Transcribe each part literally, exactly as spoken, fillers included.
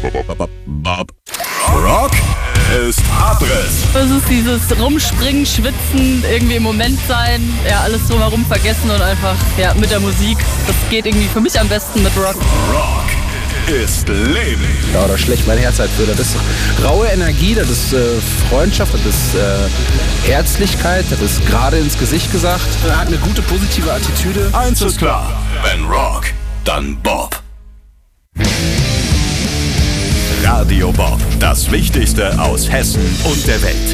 Bob. Rock ist Abriss. Es ist dieses Rumspringen, Schwitzen, irgendwie im Moment sein, ja, alles drumherum vergessen und einfach ja, mit der Musik. Das geht irgendwie für mich am besten mit Rock. Rock ist Leben. Ja, da schlägt mein Herz halt für. Das ist raue Energie, das ist äh, Freundschaft, das ist äh, Herzlichkeit, das ist gerade ins Gesicht gesagt. Er hat eine gute, positive Attitüde. Eins ist klar, wenn Rock, dann Bob. Radio Bob, das Wichtigste aus Hessen und der Welt.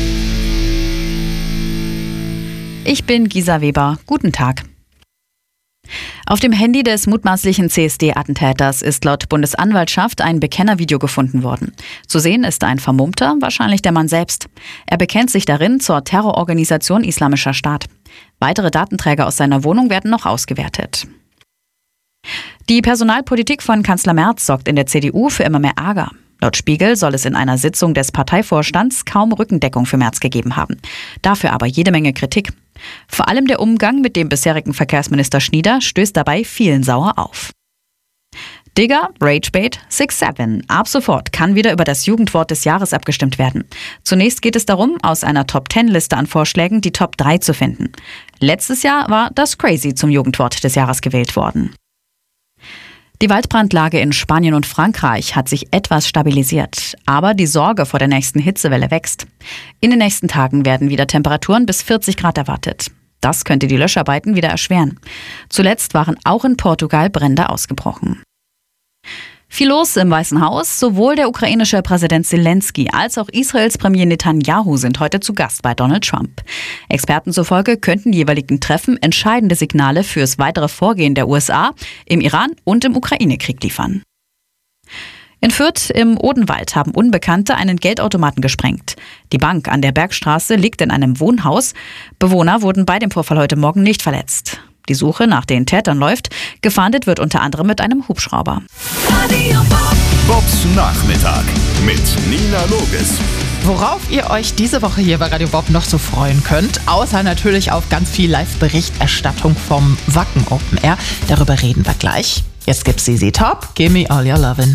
Ich bin Gisa Weber. Guten Tag. Auf dem Handy des mutmaßlichen C S D-Attentäters ist laut Bundesanwaltschaft ein Bekennervideo gefunden worden. Zu sehen ist ein Vermummter, wahrscheinlich der Mann selbst. Er bekennt sich darin zur Terrororganisation Islamischer Staat. Weitere Datenträger aus seiner Wohnung werden noch ausgewertet. Die Personalpolitik von Kanzler Merz sorgt in der C D U für immer mehr Ärger. Laut Spiegel soll es in einer Sitzung des Parteivorstands kaum Rückendeckung für Merz gegeben haben. Dafür aber jede Menge Kritik. Vor allem der Umgang mit dem bisherigen Verkehrsminister Schnieder stößt dabei vielen sauer auf. Digger, Ragebait, six seven. Ab sofort kann wieder über das Jugendwort des Jahres abgestimmt werden. Zunächst geht es darum, aus einer Top zehn Liste an Vorschlägen die Top drei zu finden. Letztes Jahr war das Crazy zum Jugendwort des Jahres gewählt worden. Die Waldbrandlage in Spanien und Frankreich hat sich etwas stabilisiert, aber die Sorge vor der nächsten Hitzewelle wächst. In den nächsten Tagen werden wieder Temperaturen bis vierzig Grad erwartet. Das könnte die Löscharbeiten wieder erschweren. Zuletzt waren auch in Portugal Brände ausgebrochen. Viel los im Weißen Haus. Sowohl der ukrainische Präsident Zelensky als auch Israels Premier Netanyahu sind heute zu Gast bei Donald Trump. Experten zufolge könnten die jeweiligen Treffen entscheidende Signale fürs weitere Vorgehen der U S A im Iran und im Ukraine-Krieg liefern. In Fürth im Odenwald haben Unbekannte einen Geldautomaten gesprengt. Die Bank an der Bergstraße liegt in einem Wohnhaus. Bewohner wurden bei dem Vorfall heute Morgen nicht verletzt. Die Suche nach den Tätern läuft. Gefahndet wird unter anderem mit einem Hubschrauber. Bobs Nachmittag mit Nina Loges. Worauf ihr euch diese Woche hier bei Radio Bob noch so freuen könnt, außer natürlich auf ganz viel Live-Berichterstattung vom Wacken Open Air. Darüber reden wir gleich. Jetzt gibt's Z Z Top, Gimme All Your Lovin'.